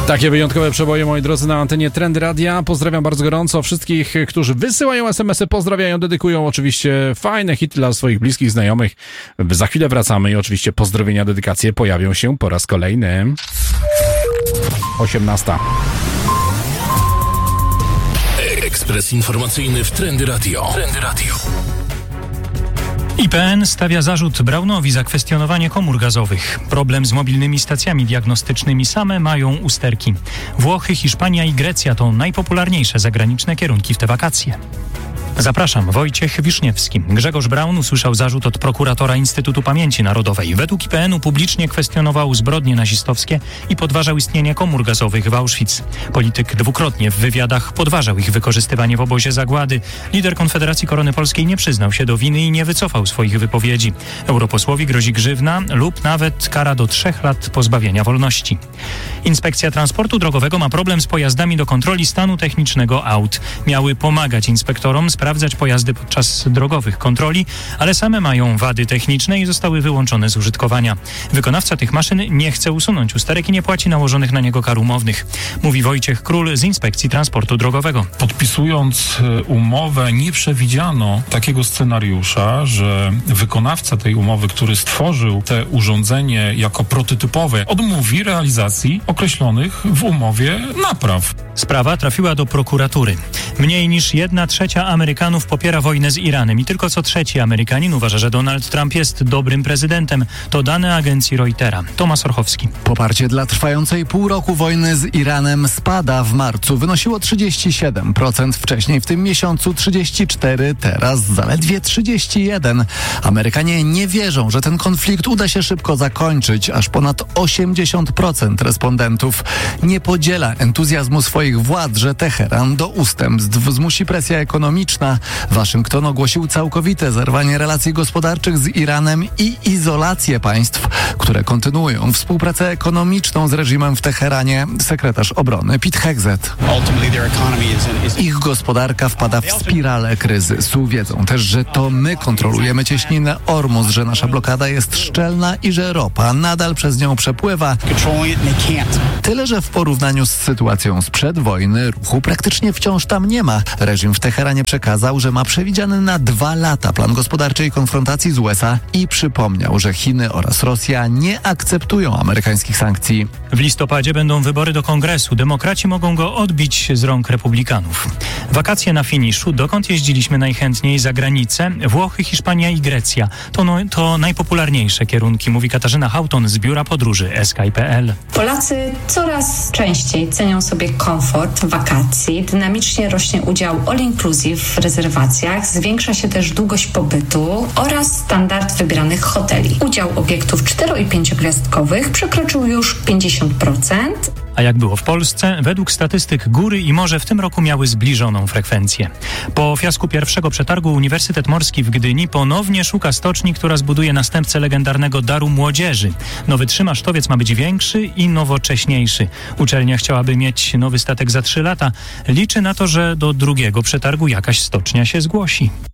Takie wyjątkowe przeboje, moi drodzy, na antenie Trendy Radia. Pozdrawiam bardzo gorąco wszystkich, którzy wysyłają SMS-y, pozdrawiają, dedykują oczywiście fajne hity dla swoich bliskich, znajomych. Za chwilę wracamy i oczywiście pozdrowienia, dedykacje pojawią się po raz kolejny. 18. Ekspres informacyjny w Trendy Radio. Trendy Radio. IPN stawia zarzut Braunowi za kwestionowanie komór gazowych. Problem z mobilnymi stacjami diagnostycznymi same mają usterki. Włochy, Hiszpania i Grecja to najpopularniejsze zagraniczne kierunki w te wakacje. Zapraszam, Wojciech Wiszniewski. Grzegorz Braun usłyszał zarzut od prokuratora Instytutu Pamięci Narodowej. Według IPN-u publicznie kwestionował zbrodnie nazistowskie i podważał istnienie komór gazowych w Auschwitz. Polityk dwukrotnie w wywiadach podważał ich wykorzystywanie w obozie zagłady. Lider Konfederacji Korony Polskiej nie przyznał się do winy i nie wycofał swoich wypowiedzi. Europosłowi grozi grzywna lub nawet kara do 3 lat pozbawienia wolności. Inspekcja Transportu Drogowego ma problem z pojazdami do kontroli stanu technicznego aut. Miały pomagać inspektorom sprawdzać pojazdy podczas drogowych kontroli, ale same mają wady techniczne i zostały wyłączone z użytkowania. Wykonawca tych maszyn nie chce usunąć usterek i nie płaci nałożonych na niego kar umownych, mówi Wojciech Król z Inspekcji Transportu Drogowego. Podpisując umowę, nie przewidziano takiego scenariusza, że wykonawca tej umowy, który stworzył te urządzenie jako prototypowe, odmówi realizacji określonych w umowie napraw. Sprawa trafiła do prokuratury. Mniej niż 1/3 Amerykanów popiera wojnę z Iranem i tylko co trzeci Amerykanin uważa, że Donald Trump jest dobrym prezydentem. To dane agencji Reutera. Tomasz Orchowski. Poparcie dla trwającej pół roku wojny z Iranem spada. W marcu wynosiło 37%, wcześniej w tym miesiącu 34%, teraz zaledwie 31%. Amerykanie nie wierzą, że ten konflikt uda się szybko zakończyć. Aż ponad 80% respondentów nie podziela entuzjazmu swoich władz, że Teheran do ustępstw zmusi presja ekonomiczna. Waszyngton ogłosił całkowite zerwanie relacji gospodarczych z Iranem i izolację państw, które kontynuują współpracę ekonomiczną z reżimem w Teheranie. Sekretarz obrony Pete Hegseth. Ich gospodarka wpada w spiralę kryzysu. Wiedzą też, że to my kontrolujemy cieśninę Ormus, że nasza blokada jest szczelna i że ropa nadal przez nią przepływa. Tyle, że w porównaniu z sytuacją sprzed wojny ruchu praktycznie wciąż tam nie ma. Reżim w Teheranie przekazał, że ma przewidziany na 2 lata plan gospodarczej konfrontacji z USA i przypomniał, że Chiny oraz Rosja nie akceptują amerykańskich sankcji. W listopadzie będą wybory do Kongresu. Demokraci mogą go odbić z rąk republikanów. Wakacje na finiszu. Dokąd jeździliśmy najchętniej za granicę? Włochy, Hiszpania i Grecja. To najpopularniejsze kierunki, mówi Katarzyna Hauton z Biura Podróży SKI.pl. Polacy coraz częściej cenią sobie komfort wakacji. Dynamicznie rośnie udział all inclusive w rezerwacjach, zwiększa się też długość pobytu oraz standard wybranych hoteli. Udział obiektów 4- i 5-gwiazdkowych przekroczył już 50%. A jak było w Polsce? Według statystyk góry i morze w tym roku miały zbliżoną frekwencję. Po fiasku pierwszego przetargu Uniwersytet Morski w Gdyni ponownie szuka stoczni, która zbuduje następcę legendarnego Daru Młodzieży. Nowy trzymasztowiec ma być większy i nowocześniejszy. Uczelnia chciałaby mieć nowy statek za 3 lata. Liczy na to, że do drugiego przetargu jakaś stocznia się zgłosi.